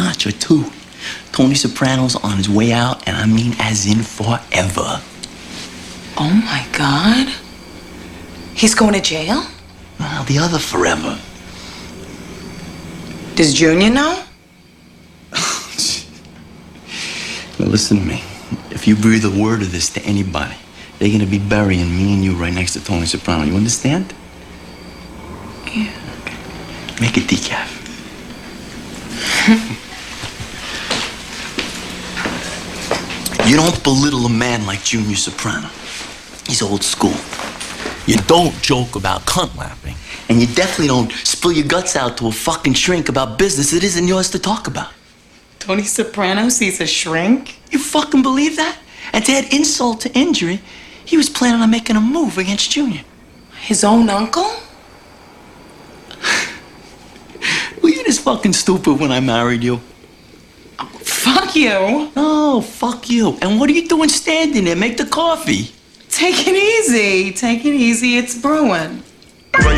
notch or two. Tony Soprano's on his way out, and I mean as in forever. Oh, my God. He's going to jail? Well, the other forever. Does Junior know? Now, listen to me. If you breathe a word of this to anybody, they're gonna be burying me and you right next to Tony Soprano. You understand? Yeah. Okay. Make it decaf. You don't belittle a man like Junior Soprano. He's old school. You don't joke about cunt lapping. And you definitely don't spill your guts out to a fucking shrink about business that isn't yours to talk about. Tony Soprano sees a shrink? You fucking believe that? And to add insult to injury, he was planning on making a move against Junior. His own uncle? Were you this fucking stupid when I married you? Oh, fuck you. Oh, fuck you. And what are you doing standing there? Make the coffee. Take it easy. Take it easy. It's brewing.